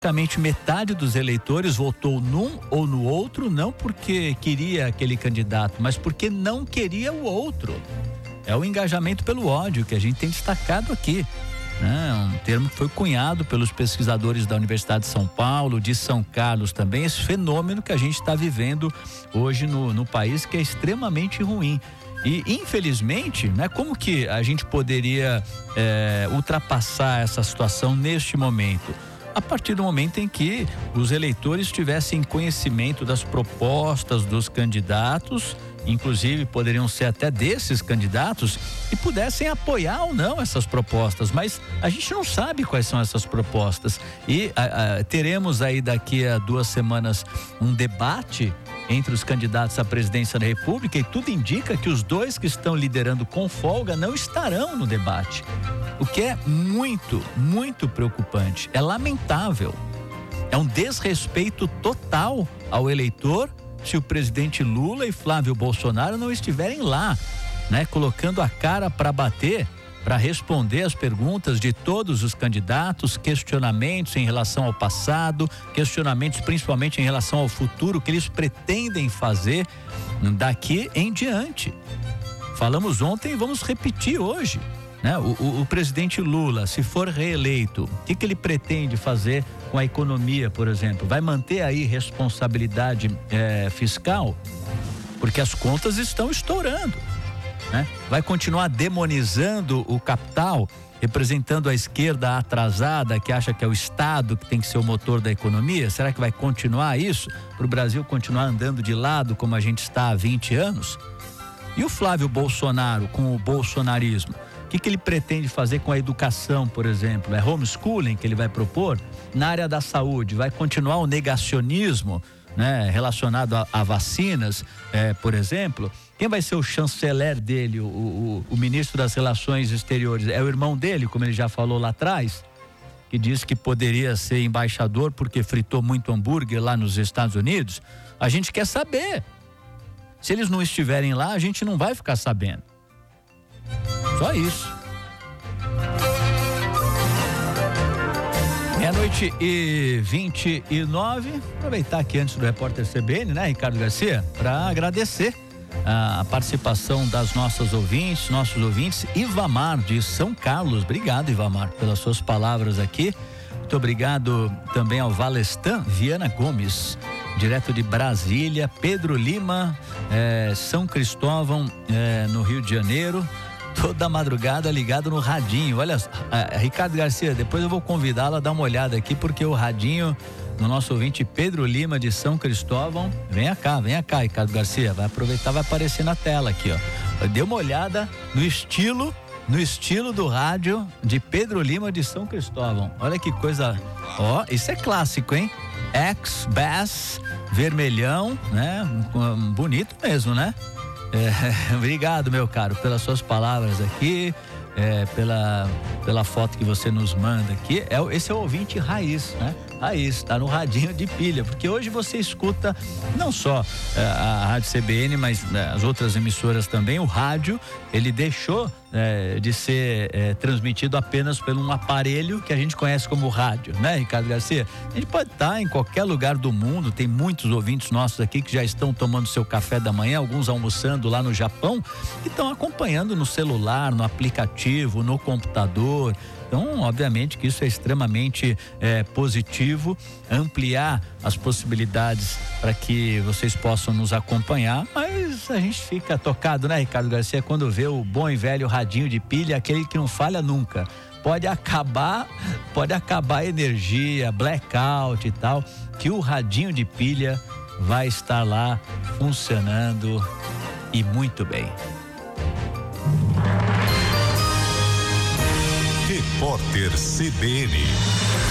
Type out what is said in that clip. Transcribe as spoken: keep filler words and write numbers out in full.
Praticamente metade dos eleitores votou num ou no outro, não porque queria aquele candidato, mas porque não queria o outro. É o engajamento pelo ódio que a gente tem destacado aqui. É um termo que foi cunhado pelos pesquisadores da Universidade de São Paulo, de São Carlos também, esse fenômeno que a gente está vivendo hoje no, no país, que é extremamente ruim. E, infelizmente, né, como que a gente poderia é, ultrapassar essa situação neste momento? A partir do momento em que os eleitores tivessem conhecimento das propostas dos candidatos, inclusive poderiam ser até desses candidatos, e pudessem apoiar ou não essas propostas, mas a gente não sabe quais são essas propostas. E a, a, teremos aí daqui a duas semanas um debate entre os candidatos à presidência da República, e tudo indica que os dois que estão liderando com folga não estarão no debate. O que é muito, muito preocupante. É lamentável. É um desrespeito total ao eleitor se o presidente Lula e Flávio Bolsonaro não estiverem lá, né, colocando a cara para bater, para responder as perguntas de todos os candidatos, questionamentos em relação ao passado, questionamentos principalmente em relação ao futuro que eles pretendem fazer daqui em diante. Falamos ontem e vamos repetir hoje, né? O, o, o presidente Lula, se for reeleito, o que, que ele pretende fazer com a economia, por exemplo? Vai manter aí responsabilidade é, fiscal? Porque as contas estão estourando, né? Vai continuar demonizando o capital, representando a esquerda atrasada que acha que é o Estado que tem que ser o motor da economia? Será que vai continuar isso? Para o Brasil continuar andando de lado como a gente está há vinte anos? E o Flávio Bolsonaro com o bolsonarismo? O que, que ele pretende fazer com a educação, por exemplo? É homeschooling que ele vai propor? Na área da saúde, vai continuar o negacionismo, né, relacionado a, a vacinas, é, por exemplo? Quem vai ser o chanceler dele, o, o, o ministro das Relações Exteriores? É o irmão dele, como ele já falou lá atrás, que disse que poderia ser embaixador porque fritou muito hambúrguer lá nos Estados Unidos? A gente quer saber. Se eles não estiverem lá, a gente não vai ficar sabendo. Só isso. Meia-noite e vinte e nove. Aproveitar aqui antes do repórter C B N, né, Ricardo Garcia, para agradecer a participação das nossas ouvintes, nossos ouvintes. Ivamar de São Carlos. Obrigado, Ivamar, pelas suas palavras aqui. Muito obrigado também ao Valestan Viana Gomes, direto de Brasília. Pedro Lima, eh, São Cristóvão, eh, no Rio de Janeiro. Toda madrugada ligado no radinho. Olha, a, a Ricardo Garcia, depois eu vou convidá-la a dar uma olhada aqui, porque o radinho no nosso ouvinte Pedro Lima de São Cristóvão, venha cá, venha cá, Ricardo Garcia, vai aproveitar, vai aparecer na tela aqui, ó. Dê uma olhada no estilo, no estilo do rádio de Pedro Lima de São Cristóvão. Olha que coisa, ó, isso é clássico, hein? X-Bass, vermelhão, né? Bonito mesmo, né? É, obrigado, meu caro, pelas suas palavras aqui, é, pela, pela foto que você nos manda aqui. É, esse é o ouvinte raiz, né? Raiz, tá no radinho de pilha, porque hoje você escuta não só é, a Rádio C B N, mas é, as outras emissoras também. O rádio, ele deixou é, de ser é, transmitido apenas por um aparelho que a gente conhece como rádio, né, Ricardo Garcia? A gente pode estar em qualquer lugar do mundo, tem muitos ouvintes nossos aqui que já estão tomando seu café da manhã, alguns almoçando lá no Japão, e estão acompanhando no celular, no aplicativo, no computador. Então, obviamente que isso é extremamente é, positivo, ampliar as possibilidades para que vocês possam nos acompanhar, mas a gente fica tocado, né, Ricardo Garcia, quando vê o bom e velho radinho de pilha, aquele que não falha nunca. Pode acabar, pode acabar a energia, blackout e tal, que o radinho de pilha vai estar lá funcionando e muito bem. Repórter C B N.